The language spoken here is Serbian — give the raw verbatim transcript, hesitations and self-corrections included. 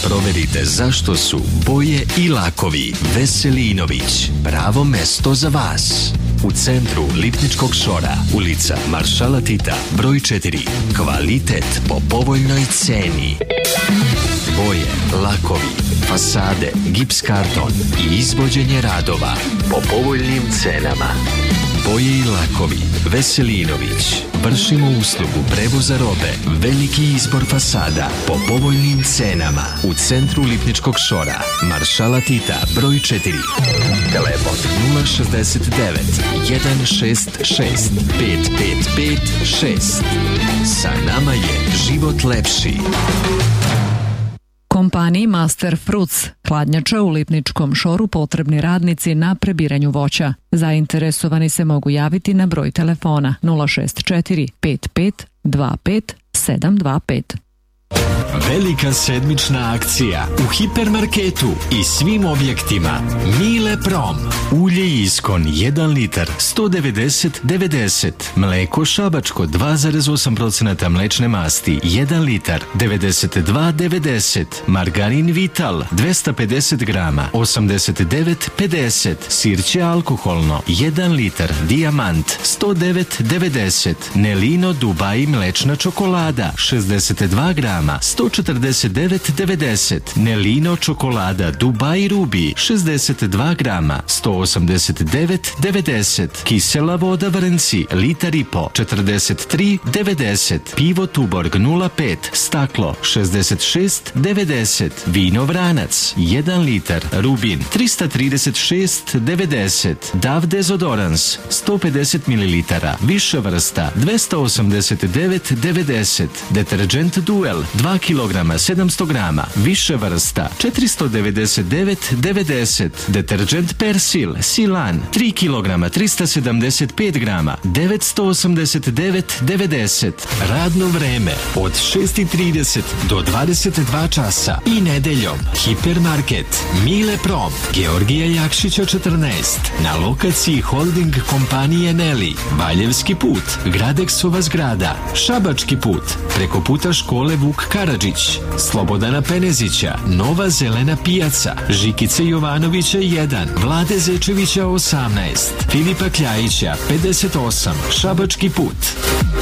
proverite zašto su boje i lakovi Veselinović pravo mesto za vas. U centru Lipničkog šora, ulica Maršala Tita, broj četiri. Kvalitet po povoljnoj ceni. Boje, lakovi, fasade, gips karton i izvođenje radova po povoljnim cenama. Boje i lakovi Veselinović. Vršimo uslugu prevoza robe, veliki izbor fasada po povoljnim cenama. U centru Lipničkog šora, Maršala Tita, broj četiri. Telefon nula šezdeset devet, jedan šest šest, pet pet pet šest. Sa nama je život lepši. Kompaniji Master Fruits, hladnjača u Lipničkom šoru, potrebni radnici na prebiranju voća. Zainteresovani se mogu javiti na broj telefona nula šest četiri, pet pet dva pet sedam dva pet. Velika sedmična akcija u hipermarketu i svim objektima. Mile Prom. Ulje Iskon jedan litar sto devedeset devedeset. Mleko šabačko dva zarez osam posto mlečne masti jedan litar devedeset dva devedeset. Margarin Vital dvesta pedeset grama osamdeset devet pedeset. Sirće alkoholno jedan litar Dijamant sto devet devedeset. Nelino Dubai mlečna čokolada šezdeset dva grama sto četrdeset devet devedeset. Nelino čokolada Dubai Rubi šezdeset dva grama sto osamdeset devet devedeset. Kisela voda Vrnci litar i po četrdeset tri devedeset. Pivo Tuborg nula pet staklo šezdeset šest devedeset. Vino Vranac jedan litar Rubin trista trideset šest devedeset. Dav dezodorans sto pedeset mililitara više vrsta dvesta osamdeset devet devedeset. Deterđent Duel dva kilograma sedamsto grama više vrsta četiristo devedeset devet devedeset. Deterđent Persil Silan tri kilograma trista sedamdeset pet grama devetsto osamdeset devet devedeset. Radno vreme od šest i trideset do dvadeset dva časa i nedeljom. Hipermarket Mile Prom, Georgija Jakšića četrnaest, na lokaciji holding kompanije Neli. Valjevski put, Gradeksova zgrada. Šabački put, preko puta škole Vuk Karadžić. Slobodana Penezića, Nova zelena pijaca. Žikice Jovanovića jedan, Vlade Zečevića osamnaest, Filipa Kljajića pedeset osam, Šabački put.